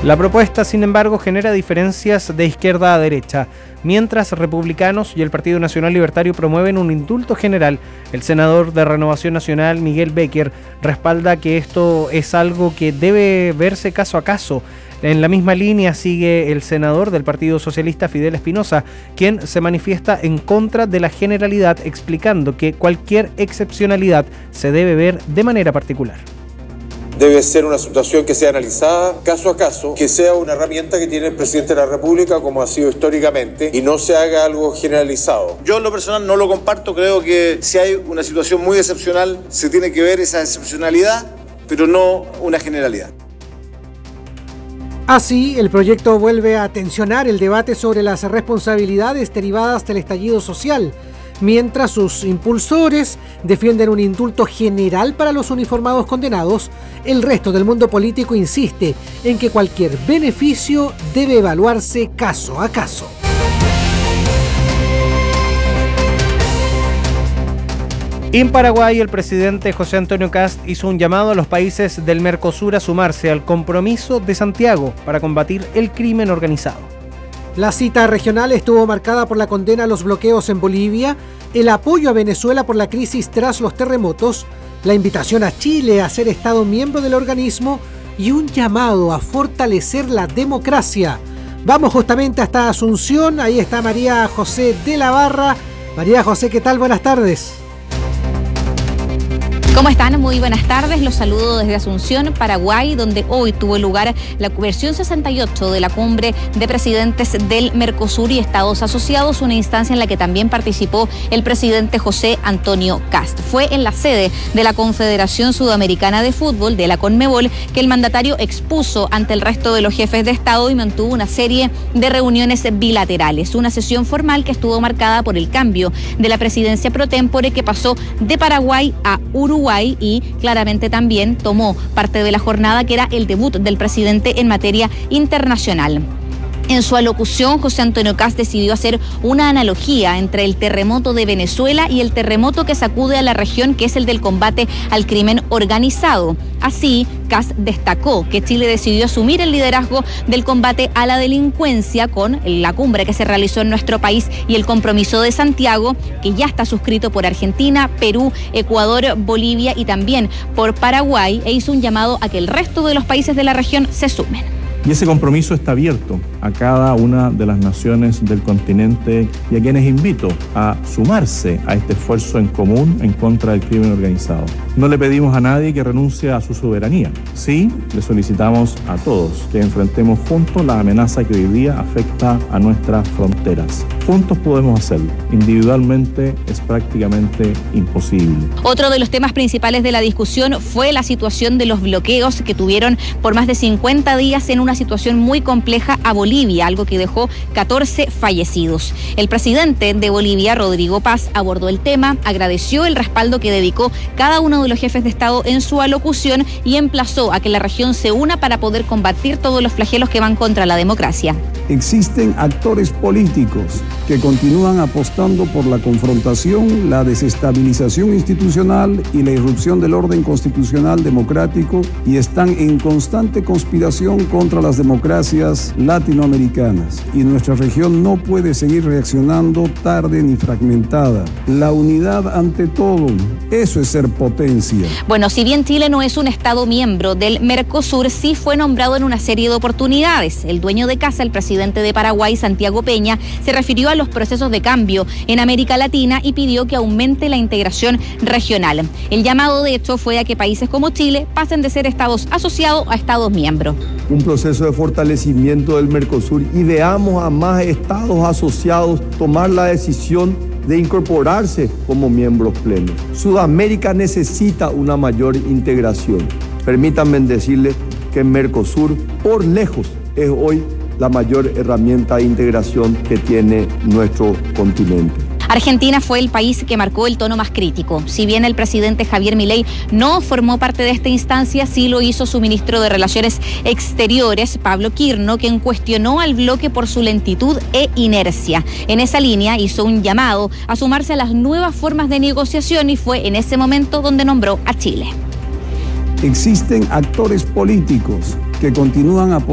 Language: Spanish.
La propuesta, sin embargo, genera diferencias de izquierda a derecha. Mientras republicanos y el Partido Nacional Libertario promueven un indulto general, el senador de Renovación Nacional, Miguel Becker, respalda que esto es algo que debe verse caso a caso. En la misma línea sigue el senador del Partido Socialista, Fidel Espinosa, quien se manifiesta en contra de la generalidad, explicando que cualquier excepcionalidad se debe ver de manera particular. Debe ser una situación que sea analizada caso a caso, que sea una herramienta que tiene el presidente de la República, como ha sido históricamente, y no se haga algo generalizado. Yo en lo personal no lo comparto, creo que si hay una situación muy excepcional, se tiene que ver esa excepcionalidad, pero no una generalidad. Así, el proyecto vuelve a tensionar el debate sobre las responsabilidades derivadas del estallido social, mientras sus impulsores defienden un indulto general para los uniformados condenados. El resto del mundo político insiste en que cualquier beneficio debe evaluarse caso a caso. En Paraguay, el presidente José Antonio Kast hizo un llamado a los países del Mercosur a sumarse al compromiso de Santiago para combatir el crimen organizado. La cita regional estuvo marcada por la condena a los bloqueos en Bolivia, el apoyo a Venezuela por la crisis tras los terremotos, la invitación a Chile a ser Estado miembro del organismo y un llamado a fortalecer la democracia. Vamos justamente hasta Asunción, ahí está María José de la Barra. María José, ¿qué tal? Buenas tardes. ¿Cómo están? Muy buenas tardes. Los saludo desde Asunción, Paraguay, donde hoy tuvo lugar la versión 68 de la cumbre de presidentes del Mercosur y Estados Asociados, una instancia en la que también participó el presidente José Antonio Kast. Fue en la sede de la Confederación Sudamericana de Fútbol, de la CONMEBOL, que el mandatario expuso ante el resto de los jefes de Estado y mantuvo una serie de reuniones bilaterales. Una sesión formal que estuvo marcada por el cambio de la presidencia pro tempore, que pasó de Paraguay a Uruguay, y claramente también tomó parte de la jornada, que era el debut del presidente en materia internacional. En su alocución, José Antonio Kast decidió hacer una analogía entre el terremoto de Venezuela y el terremoto que sacude a la región, que es el del combate al crimen organizado. Así, Kast destacó que Chile decidió asumir el liderazgo del combate a la delincuencia con la cumbre que se realizó en nuestro país y el compromiso de Santiago, que ya está suscrito por Argentina, Perú, Ecuador, Bolivia y también por Paraguay, e hizo un llamado a que el resto de los países de la región se sumen. Y ese compromiso está abierto a cada una de las naciones del continente y a quienes invito a sumarse a este esfuerzo en común en contra del crimen organizado. No le pedimos a nadie que renuncie a su soberanía. Sí, le solicitamos a todos que enfrentemos juntos la amenaza que hoy día afecta a nuestras fronteras. Juntos podemos hacerlo. Individualmente es prácticamente imposible. Otro de los temas principales de la discusión fue la situación de los bloqueos que tuvieron por más de 50 días en una situación muy compleja a Bolivia, algo que dejó 14 fallecidos. El presidente de Bolivia, Rodrigo Paz, abordó el tema, agradeció el respaldo que dedicó cada uno de los jefes de Estado en su alocución y emplazó a que la región se una para poder combatir todos los flagelos que van contra la democracia. Existen actores políticos que continúan apostando por la confrontación, la desestabilización institucional y la irrupción del orden constitucional democrático y están en constante conspiración contra las democracias latinoamericanas. Y nuestra región no puede seguir reaccionando tarde ni fragmentada. La unidad ante todo, eso es ser potencia. Bueno, si bien Chile no es un Estado miembro del Mercosur, sí fue nombrado en una serie de oportunidades. El dueño de casa, el presidente de Paraguay, Santiago Peña, se refirió a los procesos de cambio en América Latina y pidió que aumente la integración regional. El llamado, de hecho, fue a que países como Chile pasen de ser estados asociados a estados miembros. Un proceso de fortalecimiento del Mercosur y veamos a más estados asociados tomar la decisión de incorporarse como miembros plenos. Sudamérica necesita una mayor integración. Permítanme decirles que Mercosur, por lejos, es hoy la mayor herramienta de integración que tiene nuestro continente. Argentina fue el país que marcó el tono más crítico. Si bien el presidente Javier Milei no formó parte de esta instancia, sí lo hizo su ministro de Relaciones Exteriores, Pablo Quirno, quien cuestionó al bloque por su lentitud e inercia. En esa línea hizo un llamado a sumarse a las nuevas formas de negociación y fue en ese momento donde nombró a Chile. Existen actores políticos que continúan